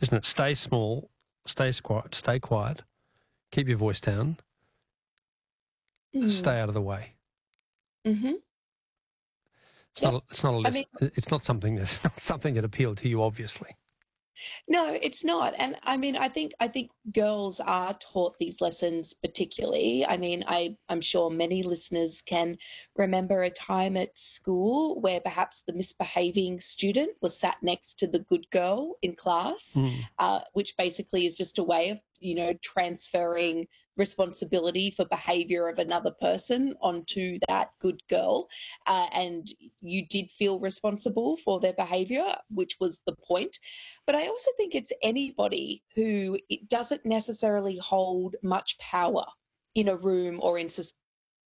isn't it? Stay small, stay quiet, keep your voice down, stay out of the way. Mm-hmm. It's not something that appealed to you, obviously. No, it's not. And I mean, I think girls are taught these lessons particularly. I mean, I'm sure many listeners can remember a time at school where perhaps the misbehaving student was sat next to the good girl in class, which basically is just a way of, transferring responsibility for behavior of another person onto that good girl. And you did feel responsible for their behavior, which was the point. But I also think it's anybody who doesn't necessarily hold much power in a room or in society.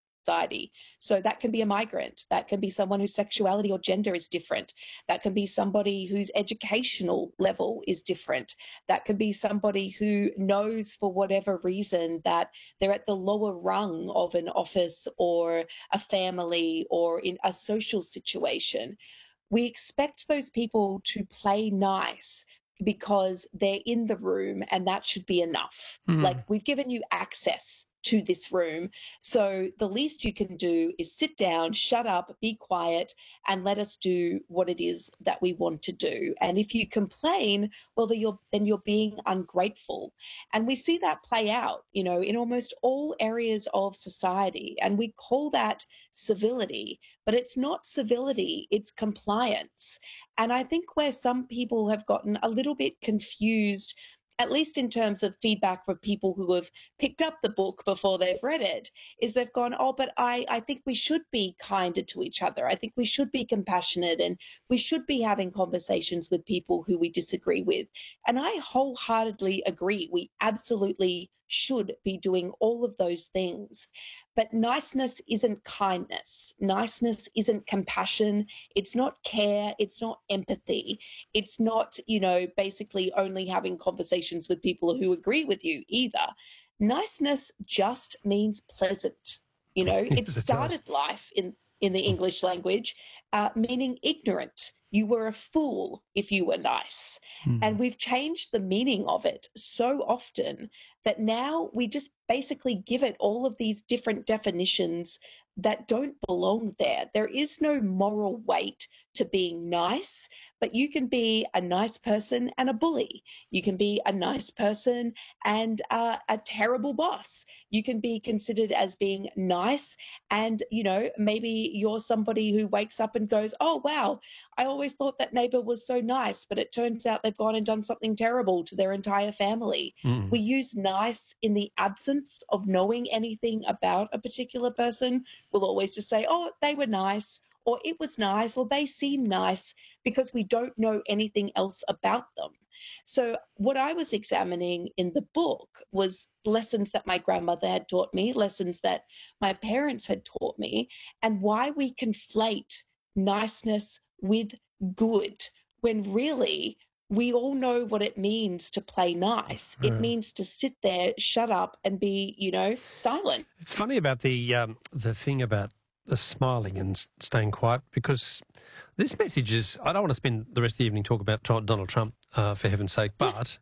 So that can be a migrant. That can be someone whose sexuality or gender is different. That can be somebody whose educational level is different. That could be somebody who knows for whatever reason that they're at the lower rung of an office or a family or in a social situation. We expect those people to play nice because they're in the room and that should be enough. Like, we've given you access to this room. So the least you can do is sit down, shut up, be quiet, and let us do what it is that we want to do. And if you complain, well, then you're being ungrateful. And we see that play out, in almost all areas of society. And we call that civility, but it's not civility, it's compliance. And I think where some people have gotten a little bit confused, at least in terms of feedback from people who have picked up the book before they've read it, is they've gone, but I think we should be kinder to each other. I think we should be compassionate and we should be having conversations with people who we disagree with. And I wholeheartedly agree. We absolutely should be doing all of those things. But niceness isn't kindness. Niceness isn't compassion. It's not care. It's not empathy. It's not, basically only having conversations with people who agree with you either. Niceness just means pleasant. It started life in the English language, meaning ignorant. You were a fool if you were nice. And we've changed the meaning of it so often that now we just basically give it all of these different definitions that don't belong there. There is no moral weight to being nice, but you can be a nice person and a bully. You can be a nice person and a terrible boss. You can be considered as being nice and, maybe you're somebody who wakes up and goes, oh, wow, I always thought that neighbor was so nice, but it turns out they've gone and done something terrible to their entire family. We use nice in the absence of knowing anything about a particular person. We'll always just say, oh, they were nice, or it was nice, or they seem nice, because we don't know anything else about them. So what I was examining in the book was lessons that my grandmother had taught me, lessons that my parents had taught me, and why we conflate niceness with good when really we all know what it means to play nice. It means to sit there, shut up, and be, silent. It's funny about the thing about the smiling and staying quiet, because this message is, I don't want to spend the rest of the evening talking about Donald Trump, for heaven's sake, but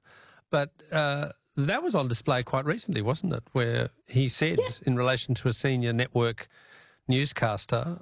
that was on display quite recently, wasn't it, where he said in relation to a senior network newscaster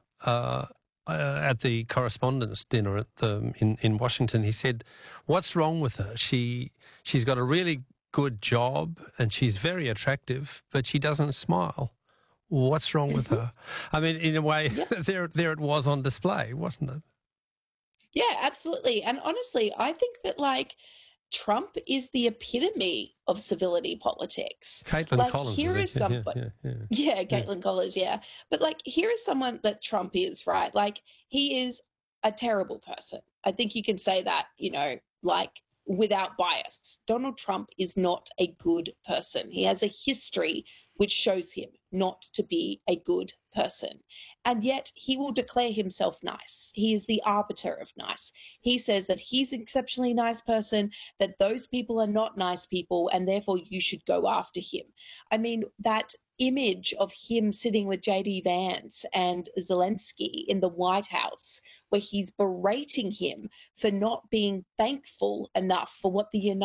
at the correspondence dinner in Washington, he said, what's wrong with her? She's got a really good job and she's very attractive, but she doesn't smile. What's wrong with her? I mean, in a way, there it was on display, wasn't it? Yeah, absolutely. And honestly, I think that, Trump is the epitome of civility politics. Caitlin Collins. Here is somebody. Yeah, Caitlin Collins, yeah. But, here is someone that Trump is, right? He is a terrible person. I think you can say that, without bias. Donald Trump is not a good person. He has a history which shows him not to be a good person. And yet he will declare himself nice. He is the arbiter of nice. He says that he's an exceptionally nice person, that those people are not nice people, and therefore you should go after him. I mean, that image of him sitting with J.D. Vance and Zelensky in the White House, where he's berating him for not being thankful enough for what the United